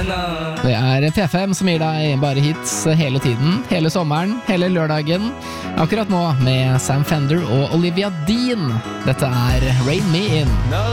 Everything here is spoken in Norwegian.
Det P5 som gir deg bare hits hele tiden, hele sommeren, hele lørdagen. Akkurat nå med Sam Fender og Olivia Dean. Dette Rain Me In.